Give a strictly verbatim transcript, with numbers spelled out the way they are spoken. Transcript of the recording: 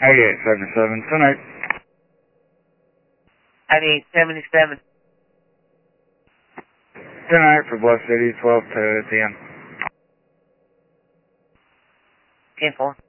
eighty-eight seventy-seven, tonight. eighty-eight seventy-seven. Tonight for Bluff City, twelve to ten. ten four.